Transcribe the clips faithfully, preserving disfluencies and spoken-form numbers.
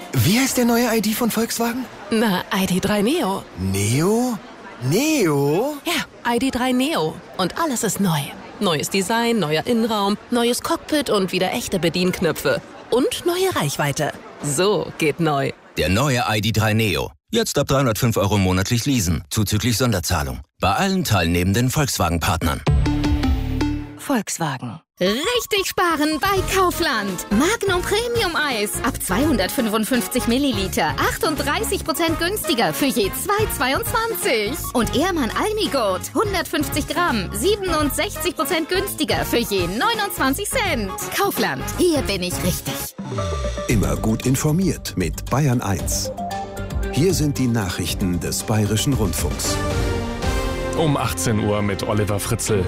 Wie heißt der neue I D von Volkswagen? Na, I D drei Neo. Neo? Neo? Ja, I D drei Neo. Und alles ist neu. Neues Design, neuer Innenraum, neues Cockpit und wieder echte Bedienknöpfe. Und neue Reichweite. So geht neu. Der neue I D drei Neo. Jetzt ab dreihundertfünf Euro monatlich leasen, zuzüglich Sonderzahlung. Bei allen teilnehmenden Volkswagen-Partnern. Volkswagen. Richtig sparen bei Kaufland. Magnum Premium Eis ab zweihundertfünfundfünfzig Milliliter. achtunddreißig Prozent günstiger für je zwei Euro zweiundzwanzig. Und Ehrmann Almigurt hundertfünfzig Gramm. siebenundsechzig Prozent günstiger für je neunundzwanzig Cent. Kaufland. Hier bin ich richtig. Immer gut informiert mit Bayern eins. Hier sind die Nachrichten des Bayerischen Rundfunks. Um achtzehn Uhr mit Oliver Fritzl.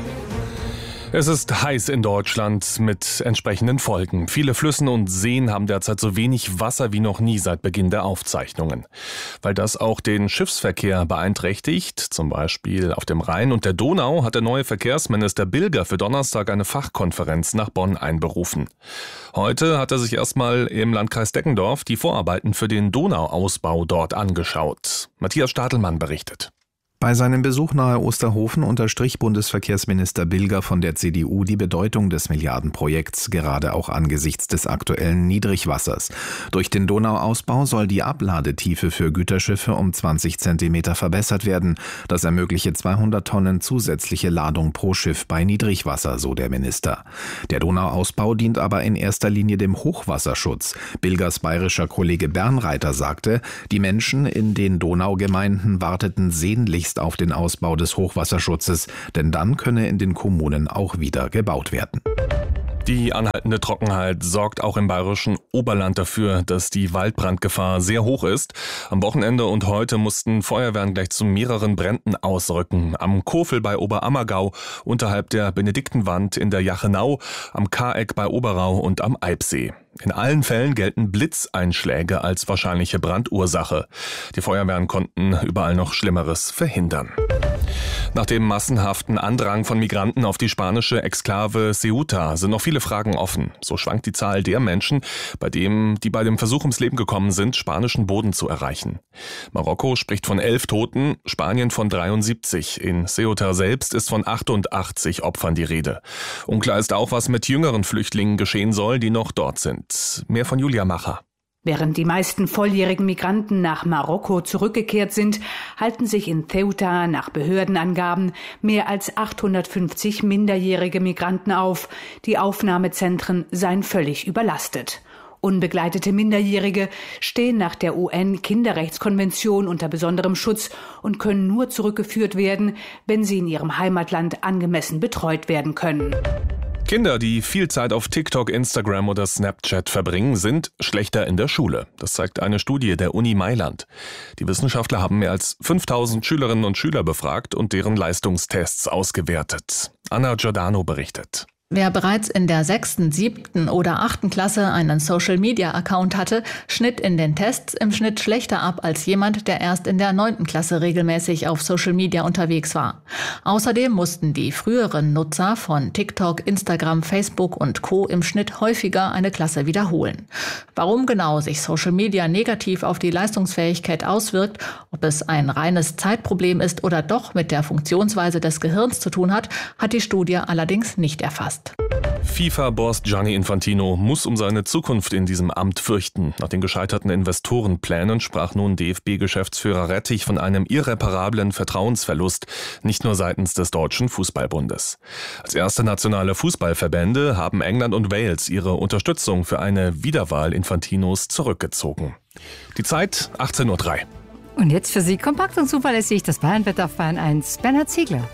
Es ist heiß in Deutschland mit entsprechenden Folgen. Viele Flüsse und Seen haben derzeit so wenig Wasser wie noch nie seit Beginn der Aufzeichnungen. Weil das auch den Schiffsverkehr beeinträchtigt, zum Beispiel auf dem Rhein und der Donau, hat der neue Verkehrsminister Bilger für Donnerstag eine Fachkonferenz nach Bonn einberufen. Heute hat er sich erstmal im Landkreis Deggendorf die Vorarbeiten für den Donauausbau dort angeschaut. Matthias Stadelmann berichtet. Bei seinem Besuch nahe Osterhofen unterstrich Bundesverkehrsminister Bilger von der C D U die Bedeutung des Milliardenprojekts, gerade auch angesichts des aktuellen Niedrigwassers. Durch den Donauausbau soll die Abladetiefe für Güterschiffe um zwanzig Zentimeter verbessert werden. Das ermögliche zweihundert Tonnen zusätzliche Ladung pro Schiff bei Niedrigwasser, so der Minister. Der Donauausbau dient aber in erster Linie dem Hochwasserschutz. Bilgers bayerischer Kollege Bernreiter sagte, die Menschen in den Donaugemeinden warteten sehnlichst auf den Ausbau des Hochwasserschutzes, denn dann könne in den Kommunen auch wieder gebaut werden. Die anhaltende Trockenheit sorgt auch im bayerischen Oberland dafür, dass die Waldbrandgefahr sehr hoch ist. Am Wochenende und heute mussten Feuerwehren gleich zu mehreren Bränden ausrücken. Am Kofel bei Oberammergau, unterhalb der Benediktenwand in der Jachenau, am Kareck bei Oberau und am Eibsee. In allen Fällen gelten Blitzeinschläge als wahrscheinliche Brandursache. Die Feuerwehren konnten überall noch Schlimmeres verhindern. Nach dem massenhaften Andrang von Migranten auf die spanische Exklave Ceuta sind noch viele Fragen offen. So schwankt die Zahl der Menschen, bei dem, die bei dem Versuch ums Leben gekommen sind, spanischen Boden zu erreichen. Marokko spricht von elf Toten, Spanien von dreiundsiebzig. In Ceuta selbst ist von achtundachtzig Opfern die Rede. Unklar ist auch, was mit jüngeren Flüchtlingen geschehen soll, die noch dort sind. Mehr von Julia Macher. Während die meisten volljährigen Migranten nach Marokko zurückgekehrt sind, halten sich in Ceuta nach Behördenangaben mehr als achthundertfünfzig minderjährige Migranten auf. Die Aufnahmezentren seien völlig überlastet. Unbegleitete Minderjährige stehen nach der U N-Kinderrechtskonvention unter besonderem Schutz und können nur zurückgeführt werden, wenn sie in ihrem Heimatland angemessen betreut werden können. Kinder, die viel Zeit auf TikTok, Instagram oder Snapchat verbringen, sind schlechter in der Schule. Das zeigt eine Studie der Uni Mailand. Die Wissenschaftler haben mehr als fünftausend Schülerinnen und Schüler befragt und deren Leistungstests ausgewertet. Anna Giordano berichtet. Wer bereits in der sechsten, siebten oder achten Klasse einen Social-Media-Account hatte, schnitt in den Tests im Schnitt schlechter ab als jemand, der erst in der neunten Klasse regelmäßig auf Social Media unterwegs war. Außerdem mussten die früheren Nutzer von TikTok, Instagram, Facebook und Co. im Schnitt häufiger eine Klasse wiederholen. Warum genau sich Social Media negativ auf die Leistungsfähigkeit auswirkt, ob es ein reines Zeitproblem ist oder doch mit der Funktionsweise des Gehirns zu tun hat, hat die Studie allerdings nicht erfasst. FIFA-Boss Gianni Infantino muss um seine Zukunft in diesem Amt fürchten. Nach den gescheiterten Investorenplänen sprach nun D F B-Geschäftsführer Rettich von einem irreparablen Vertrauensverlust, nicht nur seitens des Deutschen Fußballbundes. Als erste nationale Fußballverbände haben England und Wales ihre Unterstützung für eine Wiederwahl Infantinos zurückgezogen. Die Zeit achtzehn Uhr drei. Und jetzt für Sie kompakt und zuverlässig das Bayernwetter auf Bayern eins. Bernhard Ziegler.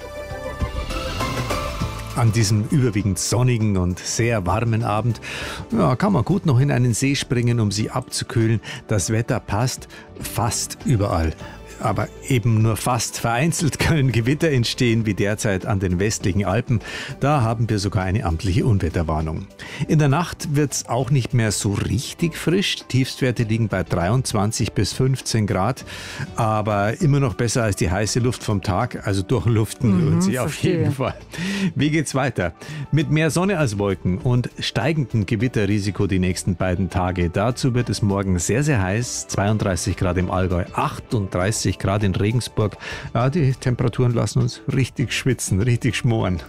An diesem überwiegend sonnigen und sehr warmen Abend ja, kann man gut noch in einen See springen, um sich abzukühlen. Das Wetter passt fast überall. aber eben nur fast. Vereinzelt können Gewitter entstehen, wie derzeit an den westlichen Alpen. Da haben wir sogar eine amtliche Unwetterwarnung. In der Nacht wird es auch nicht mehr so richtig frisch. Tiefstwerte liegen bei dreiundzwanzig bis fünfzehn Grad, aber immer noch besser als die heiße Luft vom Tag. Also durchluften Mhm, lohnt sich auf verstehe. jeden Fall. Wie geht's weiter? Mit mehr Sonne als Wolken und steigendem Gewitterrisiko die nächsten beiden Tage. Dazu wird es morgen sehr, sehr heiß. zweiunddreißig Grad im Allgäu, achtunddreißig Grad in Regensburg. Ja, die Temperaturen lassen uns richtig schwitzen, richtig schmoren.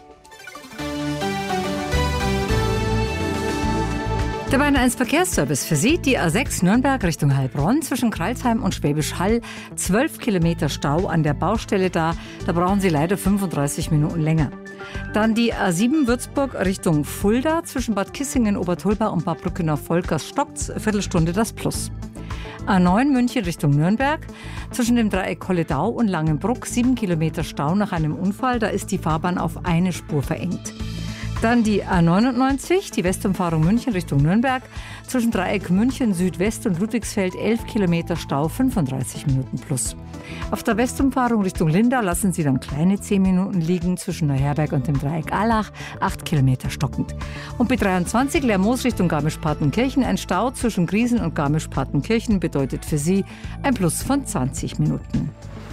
Der Bayern eins Verkehrsservice für Sie, die A sechs Nürnberg Richtung Heilbronn zwischen Crailsheim und Schwäbisch Hall. zwölf Kilometer Stau an der Baustelle da. Da brauchen Sie leider fünfunddreißig Minuten länger. Dann die A sieben Würzburg Richtung Fulda zwischen Bad Kissingen, Obertolba und Bad Brückenau-Volkers-Stocks. Viertelstunde das Plus. A neun München Richtung Nürnberg zwischen dem Dreieck Kolledau und Langenbruck. sieben Kilometer Stau nach einem Unfall. Da ist die Fahrbahn auf eine Spur verengt. Dann die A neunundneunzig, die Westumfahrung München Richtung Nürnberg. Zwischen Dreieck München Südwest und Ludwigsfeld elf Kilometer Stau, fünfunddreißig Minuten plus. Auf der Westumfahrung Richtung Lindau lassen Sie dann kleine zehn Minuten liegen zwischen Neuherberg und dem Dreieck Allach, acht Kilometer stockend. Und B dreiundzwanzig Lermoos Richtung Garmisch-Partenkirchen, ein Stau zwischen Griesen und Garmisch-Partenkirchen bedeutet für Sie ein Plus von zwanzig Minuten.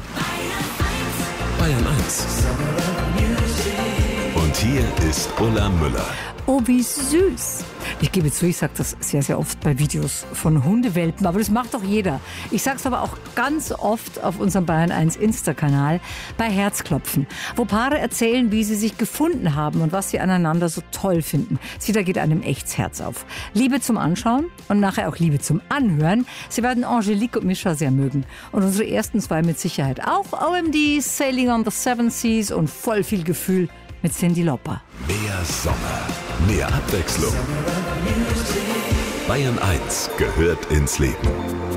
Bayern eins. Und hier ist Ulla Müller. Oh, wie süß. Ich gebe zu, ich sage das sehr, sehr oft bei Videos von Hundewelpen, aber das macht doch jeder. Ich sage es aber auch ganz oft auf unserem Bayern eins Insta-Kanal bei Herzklopfen, wo Paare erzählen, wie sie sich gefunden haben und was sie aneinander so toll finden. Sie, da geht einem echt das Herz auf. Liebe zum Anschauen und nachher auch Liebe zum Anhören. Sie werden Angelique und Mischa sehr mögen. Und unsere ersten zwei mit Sicherheit auch. O M D, Sailing on the Seven Seas und voll viel Gefühl mit Cyndi Lauper. Mehr Sommer, mehr Abwechslung. Bayern eins gehört ins Leben.